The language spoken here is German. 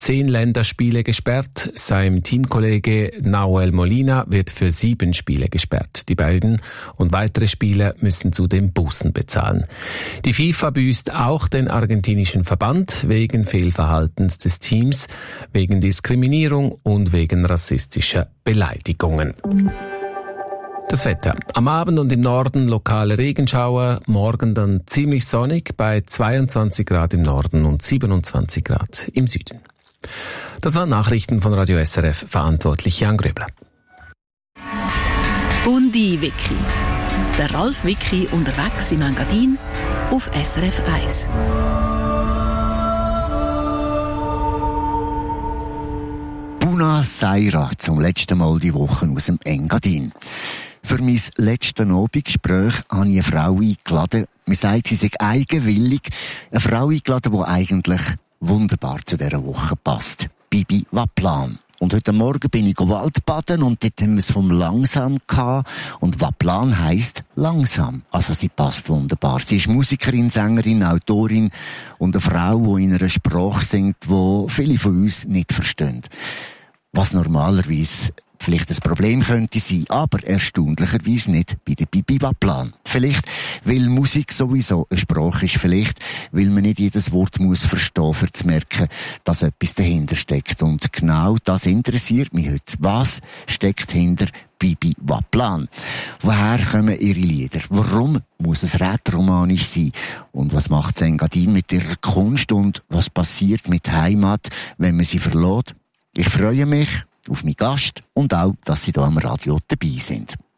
10 Länderspiele gesperrt. Sein Teamkollege Nahuel Molina wird für 7 Spiele gesperrt. Die beiden und weitere Spieler müssen zudem Bußen bezahlen. Die FIFA büßt auch den argentinischen Verband wegen Fehlverhaltens des Teams, wegen Diskriminierung und wegen rassistischer Beleidigungen. Das Wetter. Am Abend und im Norden lokale Regenschauer, morgen dann ziemlich sonnig bei 22 Grad im Norden und 27 Grad im Süden. Das waren Nachrichten von Radio SRF, verantwortlich Jan Gröbler. Bundi-Wiki. Der Ralf Wiki unterwegs im Engadin auf SRF 1. Buna Saira zum letzten Mal die Woche aus dem Engadin. Für mein letztes Abendgespräch habe ich eine Frau eingeladen. Man sagt, sie sei eigenwillig. Eine Frau eingeladen, die eigentlich wunderbar zu dieser Woche passt. Bibi Waplan. Und heute Morgen bin ich Waldbaden und dort haben wir es vom Langsam gehabt. Und Waplan heisst langsam. Also sie passt wunderbar. Sie ist Musikerin, Sängerin, Autorin und eine Frau, die in einer Sprache singt, die viele von uns nicht verstehen. Was normalerweise vielleicht ein Problem könnte sein, aber erstaunlicherweise nicht bei der Bibi Waplan. Vielleicht, weil Musik sowieso eine Sprache ist, vielleicht, weil man nicht jedes Wort muss verstehen, um zu merken, dass etwas dahinter steckt. Und genau das interessiert mich heute. Was steckt hinter Bibi Waplan? Woher kommen ihre Lieder? Warum muss es rätoromanisch sein? Und was macht Engadin mit ihrer Kunst? Und was passiert mit Heimat, wenn man sie verlässt? Ich freue mich auf meinen Gast und auch, dass Sie hier am Radio dabei sind.